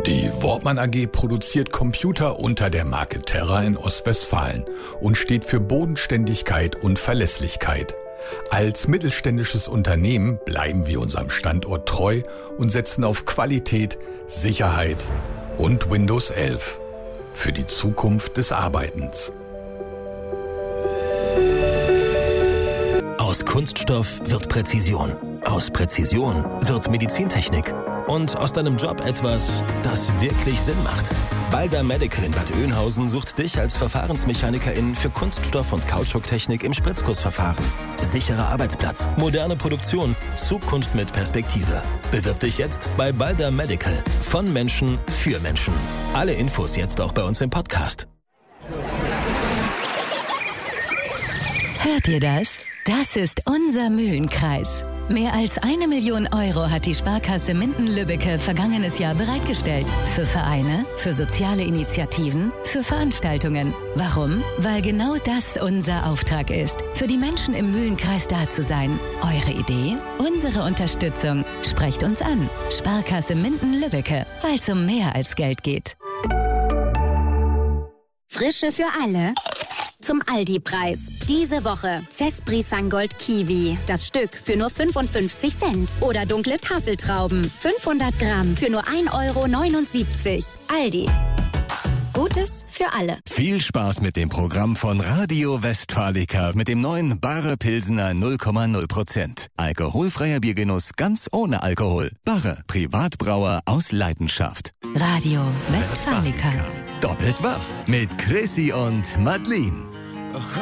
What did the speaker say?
Die Wortmann AG produziert Computer unter der Marke Terra in Ostwestfalen und steht für Bodenständigkeit und Verlässlichkeit. Als mittelständisches Unternehmen bleiben wir unserem Standort treu und setzen auf Qualität, Sicherheit und Windows 11 für die Zukunft des Arbeitens. Aus Kunststoff wird Präzision. Aus Präzision wird Medizintechnik. Und aus deinem Job etwas, das wirklich Sinn macht. Balder Medical in Bad Oeynhausen sucht dich als Verfahrensmechanikerin für Kunststoff- und Kautschuktechnik im Spritzgussverfahren. Sicherer Arbeitsplatz, moderne Produktion, Zukunft mit Perspektive. Bewirb dich jetzt bei Balder Medical. Von Menschen für Menschen. Alle Infos jetzt auch bei uns im Podcast. Hört ihr das? Das ist unser Mühlenkreis. Mehr als 1 Million Euro hat die Sparkasse Minden-Lübbecke vergangenes Jahr bereitgestellt. Für Vereine, für soziale Initiativen, für Veranstaltungen. Warum? Weil genau das unser Auftrag ist. Für die Menschen im Mühlenkreis da zu sein. Eure Idee? Unsere Unterstützung. Sprecht uns an. Sparkasse Minden-Lübbecke. Weil es um mehr als Geld geht. Frische für alle. Zum Aldi-Preis. Diese Woche Cespri Sangold Kiwi. Das Stück für nur 55 Cent. Oder dunkle Tafeltrauben. 500 Gramm für nur 1,79 €. Aldi. Gutes für alle. Viel Spaß mit dem Programm von Radio Westfalica mit dem neuen Barre Pilsener 0,0%. Alkoholfreier Biergenuss ganz ohne Alkohol. Barre, Privatbrauer aus Leidenschaft. Radio Westfalica. Doppelt wach mit Chrissy und Madeline.